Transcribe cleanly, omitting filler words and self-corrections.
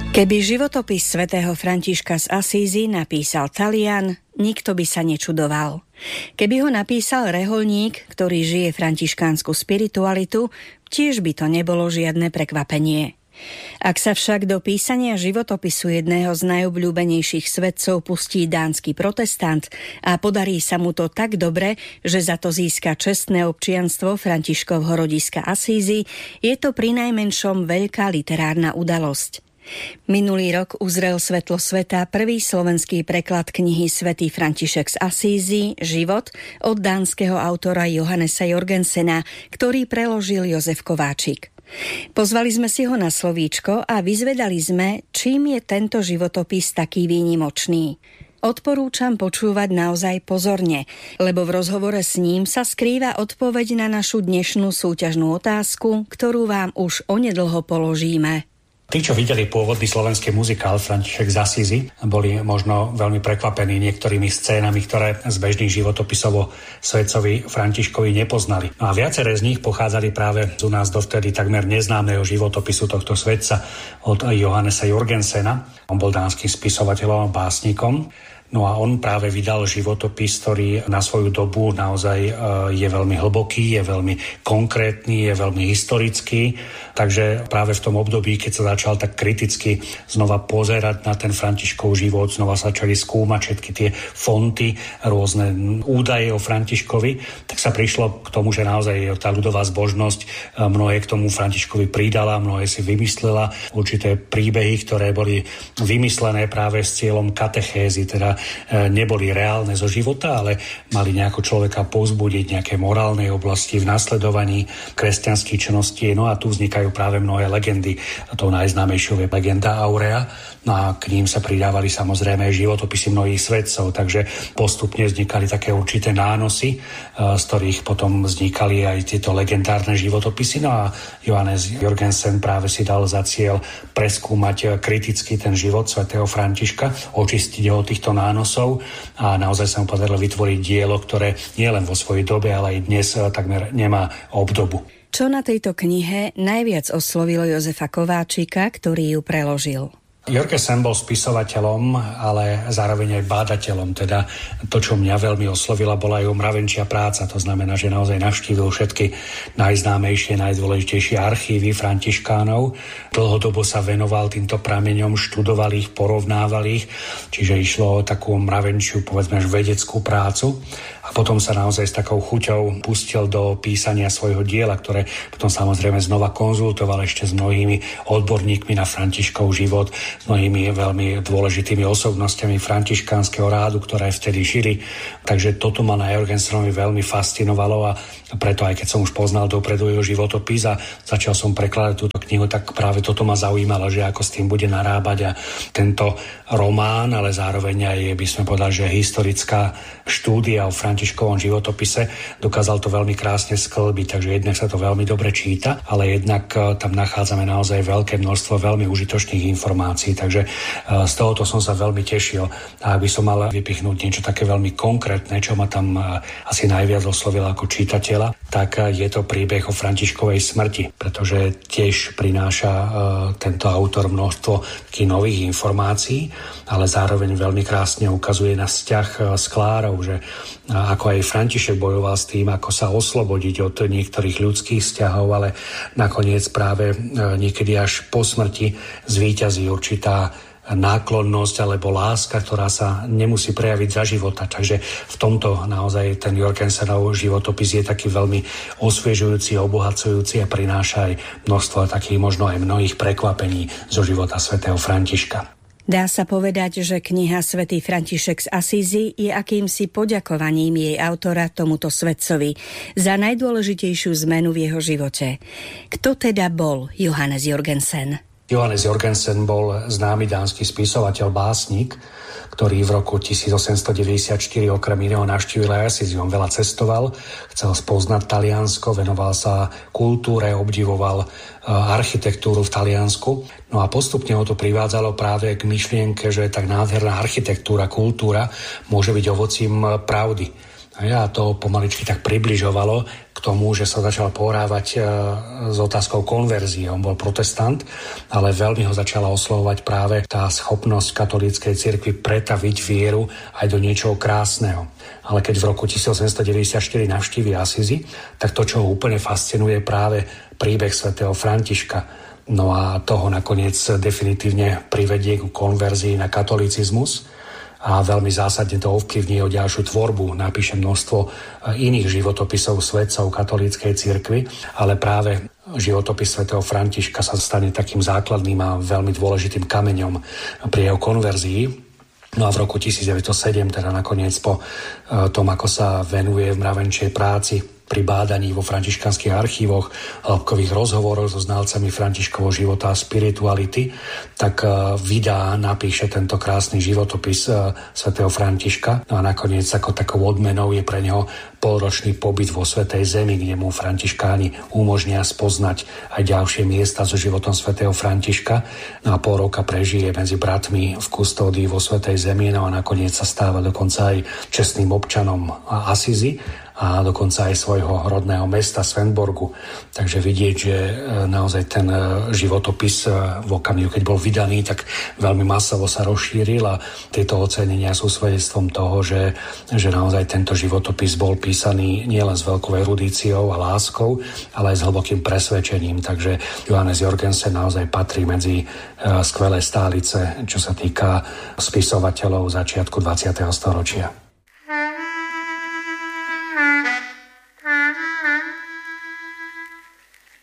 Keby životopis svätého Františka z Asízy napísal Talian, nikto by sa nečudoval. Keby ho napísal rehoľník, ktorý žije františkánsku spiritualitu, tiež by to nebolo žiadne prekvapenie. Ak sa však do písania životopisu jedného z najobľúbenejších svetcov pustí dánsky protestant a podarí sa mu to tak dobre, že za to získa čestné občianstvo Františkovho rodiska Asízy, je to prinajmenšom veľká literárna udalosť. Minulý rok uzrel svetlo sveta prvý slovenský preklad knihy Svätý František z Asízy Život od dánskeho autora Johannesa Jorgensena, ktorý preložil Jozef Kováčik. Pozvali sme si ho na slovíčko a vyzvedali sme, čím je tento životopis taký výnimočný. Odporúčam počúvať naozaj pozorne, lebo v rozhovore s ním sa skrýva odpoveď na našu dnešnú súťažnú otázku, ktorú vám už onedlho položíme. Tí, čo videli pôvodný slovenský muzikál František z Asízy, boli možno veľmi prekvapení niektorými scénami, ktoré z bežných životopisov o svätcovi Františkovi nepoznali. No a viaceré z nich pochádzali práve z u nás dovtedy takmer neznámeho životopisu tohto svätca od Johannesa Jorgensena. On bol dánskym spisovateľom a básnikom. No a on práve vydal životopis, ktorý na svoju dobu naozaj je veľmi hlboký, je veľmi konkrétny, je veľmi historický. Takže práve v tom období, keď sa začal tak kriticky znova pozerať na ten Františkov život, znova sa začali skúmať všetky tie fonty, rôzne údaje o Františkovi, tak sa prišlo k tomu, že naozaj tá ľudová zbožnosť mnohé k tomu Františkovi pridala, mnohé si vymyslela, určité príbehy, ktoré boli vymyslené práve s cieľom katechézy, teda neboli reálne zo života, ale mali nejako človeka povzbudiť nejaké morálnej oblasti v nasledovaní kresťanských činnosti. No a tu vznikajú práve mnohé legendy. Tou najznámejšou je legenda Aurea. No a k ním sa pridávali samozrejme životopisy mnohých svetcov, takže postupne vznikali také určité nánosy, z ktorých potom vznikali aj tieto legendárne životopisy. No a Johannes Jorgensen práve si dal za cieľ preskúmať kriticky ten život svätého Františka, očistiť ho od týchto nánosov a naozaj sa mu podarilo vytvoriť dielo, ktoré nielen vo svojej dobe, ale aj dnes takmer nemá obdobu. Čo na tejto knihe najviac oslovilo Jozefa Kováčika, ktorý ju preložil? Jorgensen bol spisovateľom, ale zároveň aj bádateľom. Teda to, čo mňa veľmi oslovila, bola jeho mravenčia práca. To znamená, že naozaj navštívil všetky najznámejšie, najdôležitejšie archívy františkánov. Dlhodobo sa venoval týmto prameňom, študoval ich, porovnával ich. Čiže išlo o takú mravenčiu, povedzme, vedeckú prácu. A potom sa naozaj s takou chuťou pustil do písania svojho diela, ktoré potom samozrejme znova konzultoval ešte s mnohými odborníkmi na Františkov život, s mnohými veľmi dôležitými osobnostiami františkánskeho rádu, ktoré vtedy žili. Takže toto ma na Jorgensenovi veľmi fascinovalo a preto aj keď som už poznal dopredu jeho životopis a začal som prekladať túto knihu, tak práve toto ma zaujímalo, že ako s tým bude narábať a tento román, ale zároveň aj, by sme povedali, že historická štúdia o Františkovom životopise dokázal to veľmi krásne sklbiť, takže jednak sa to veľmi dobre číta, ale jednak tam nachádzame naozaj veľké množstvo veľmi užitočných informácií, takže z tohoto som sa veľmi tešil. A ak by som mal vypichnúť niečo také veľmi konkrétne, čo ma tam asi najviac oslovilo ako čitateľa, tak je to príbeh o Františkovej smrti, pretože tiež prináša tento autor množstvo takých nových informácií, ale zároveň veľmi krásne ukazuje na vzťah s Klárou, že ako aj František bojoval s tým, ako sa oslobodiť od niektorých ľudských vzťahov, ale nakoniec práve niekedy až po smrti zvíťazí určitá náklonnosť alebo láska, ktorá sa nemusí prejaviť za života. Takže v tomto naozaj ten Jorgensenov životopis je taký veľmi osviežujúci, obohacujúci a prináša aj množstvo takých možno aj mnohých prekvapení zo života svätého Františka. Dá sa povedať, že kniha Svätý František z Asízy je akýmsi poďakovaním jej autora tomuto svetcovi za najdôležitejšiu zmenu v jeho živote. Kto teda bol Johannes Jorgensen? Johannes Jorgensen bol známy dánsky spisovateľ, básnik, ktorý v roku 1894 okrem iného navštívil aj Asízy. On veľa cestoval, chcel spoznať Taliansko, venoval sa kultúre, obdivoval architektúru v Taliansku. No a postupne ho to privádzalo práve k myšlienke, že tak nádherná architektúra, kultúra môže byť ovocím pravdy. A to pomaličky tak približovalo k tomu, že sa začal pohrávať s otázkou konverzie. On bol protestant, ale veľmi ho začala oslovovať práve tá schopnosť katolíckej cirkvi pretaviť vieru aj do niečoho krásneho. Ale keď v roku 1894 navštívi Asízi, tak to, čo ho úplne fascinuje, je práve príbeh svätého Františka. No a toho nakoniec definitívne privedie ku konverzii na katolicizmus a veľmi zásadne to ovplyvní jeho ďalšiu tvorbu. Napíše množstvo iných životopisov svätcov katolíckej cirkvi, ale práve životopis svätého Františka sa stane takým základným a veľmi dôležitým kameňom pri jeho konverzii. No a v roku 1907, teda nakoniec po tom, ako sa venuje v mravenčej práci pri bádaní vo františkanských archívoch, hĺbkových rozhovoroch so znalcami Františkovho života a spirituality, tak napíše tento krásny životopis svätého Františka. No a nakoniec ako takou odmenou je pre neho polročný pobyt vo Svätej Zemi, kde mu františkáni umožnia spoznať aj ďalšie miesta so životom svätého Františka. No a pol roka prežije medzi bratmi v kustódii vo Svätej Zemi, no a nakoniec sa stáva dokonca aj čestným občanom Asízy a dokonca aj svojho rodného mesta Svendborgu. Takže vidieť, že naozaj ten životopis v okamihu, keď bol vydaný, tak veľmi masovo sa rozšíril a tieto ocenenia sú svedectvom toho, že naozaj tento životopis bol písaný nielen s veľkou erudíciou a láskou, ale aj s hlbokým presvedčením. Takže Johannes Jorgensen naozaj patrí medzi skvelé stálice, čo sa týka spisovateľov začiatku 20. storočia.